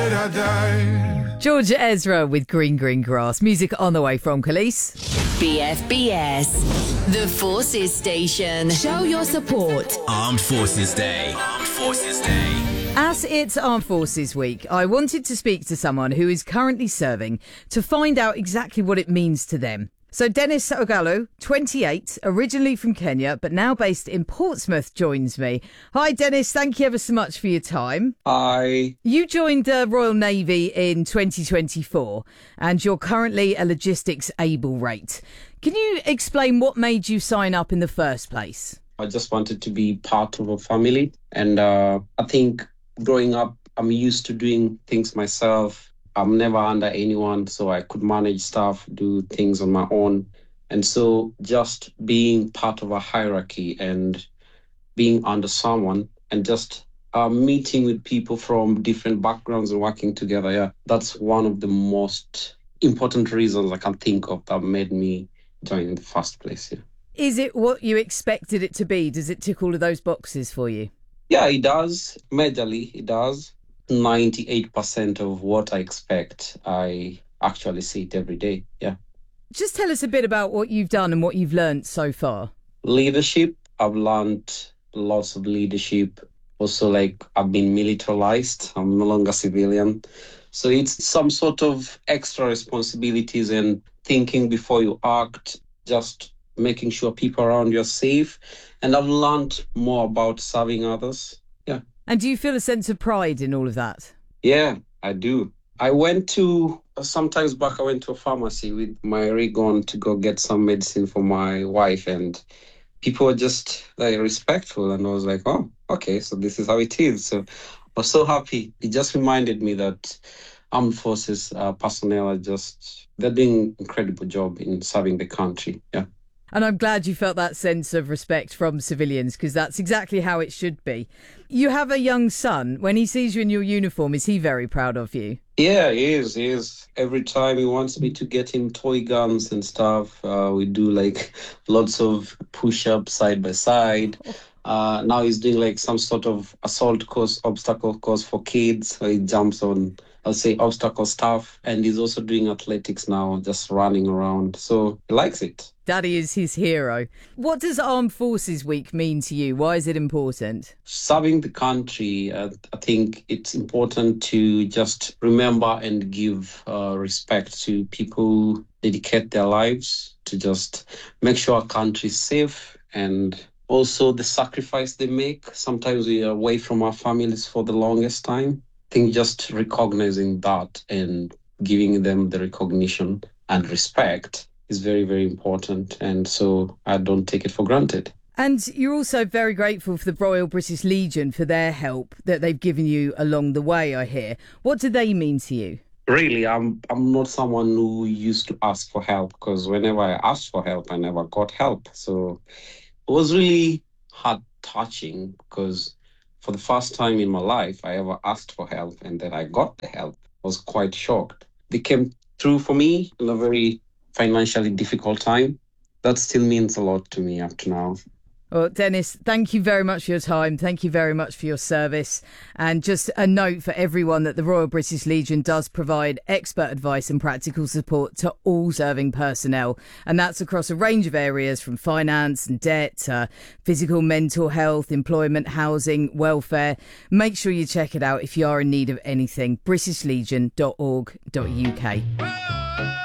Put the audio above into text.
Georgia Ezra with Green Green Grass. Music on the way from Khalees. BFBS, the Forces Station. Show your support. Armed Forces Day. Armed Forces Day. As it's Armed Forces Week, I wanted to speak to someone who is currently serving to find out exactly what it means to them. So Dennis Ogallo, 28, originally from Kenya, but now based in Portsmouth, joins me. Hi, Dennis. Thank you ever so much for your time. Hi. You joined the Royal Navy in 2024, and you're currently a logistics able rate. Can you explain what made you sign up in the first place? I just wanted to be part of a family. And I think growing up, I'm used to doing things myself. I'm never under anyone, so I could manage stuff, do things on my own. And so just being part of a hierarchy and being under someone and just meeting with people from different backgrounds and working together, yeah, that's one of the most important reasons I can think of that made me join in the first place. Yeah. Is it what you expected it to be? Does it tick all of those boxes for you? Yeah, it does. Majorly, it does. 98% of what I expect, I actually see it every day. Yeah. Just tell us a bit about what you've done and what you've learned so far. Leadership. I've learned lots of leadership. Also, I've been militarized. I'm no longer civilian. So it's some sort of extra responsibilities and thinking before you act, just making sure people around you are safe. And I've learned more about serving others. Yeah. And do you feel a sense of pride in all of that? Yeah, I do. Sometimes back I went to a pharmacy with my rig on to go get some medicine for my wife, and people were just respectful, and I was like, oh, okay, so this is how it is. So I was so happy. It just reminded me that armed forces personnel they're doing an incredible job in serving the country. Yeah. And I'm glad you felt that sense of respect from civilians, because that's exactly how it should be. You have a young son. When he sees you in your uniform, is he very proud of you? Yeah, he is. He is. Every time he wants me to get him toy guns and stuff, we do lots of push-ups side by side. Now he's doing some sort of assault course, obstacle course for kids. So he jumps on, obstacle stuff. And he's also doing athletics now, just running around. So he likes it. Daddy is his hero. What does Armed Forces Week mean to you? Why is it important? Serving the country, I think it's important to just remember and give respect to people who dedicate their lives to just make sure our country is safe, and also the sacrifice they make. Sometimes we are away from our families for the longest time. I think just recognizing that and giving them the recognition and respect is very, very important. And so I don't take it for granted. And you're also very grateful for the Royal British Legion for their help that they've given you along the way, I hear. What do they mean to you? Really, I'm not someone who used to ask for help, because whenever I asked for help, I never got help. So it was really heart-touching, because for the first time in my life, I ever asked for help and then I got the help. I was quite shocked. They came through for me in a very financially difficult time. That still means a lot to me up to now. Well, Dennis, thank you very much for your time. Thank you very much for your service. And just a note for everyone that the Royal British Legion does provide expert advice and practical support to all serving personnel. And that's across a range of areas, from finance and debt, physical, mental health, employment, housing, welfare. Make sure you check it out if you are in need of anything. BritishLegion.org.uk.